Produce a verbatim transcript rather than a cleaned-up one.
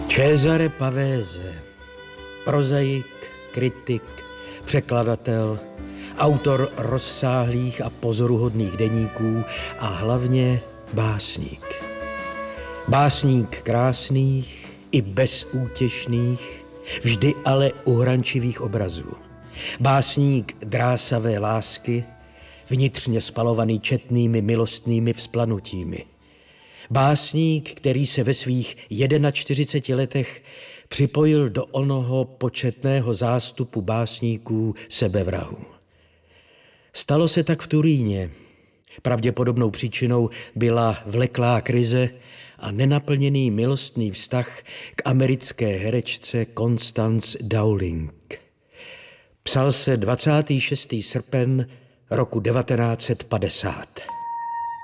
Cesare Pavese, prozaik, kritik, překladatel, autor rozsáhlých a pozoruhodných deníků a hlavně básník. Básník krásných i bezútěšných, vždy ale uhrančivých obrazů. Básník drásavé lásky, vnitřně spalovaný četnými milostnými vzplanutími. Básník, který se ve svých čtyřiceti jedné letech připojil do onoho početného zástupu básníků sebevrahů. Stalo se tak v Turíně. Pravděpodobnou příčinou byla vleklá krize a nenaplněný milostný vztah k americké herečce Constance Dowling. Psal se dvacátého šestého srpna roku devatenáct set padesát.